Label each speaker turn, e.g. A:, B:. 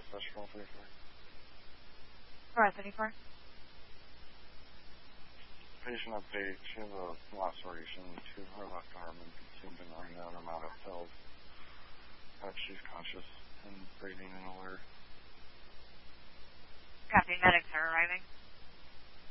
A: Roll 34.
B: Roll 34.
A: Patient update. She has a laceration to her left arm and consumed an unknown amount of pills. But she's conscious and breathing and alert.
B: Copy. Medics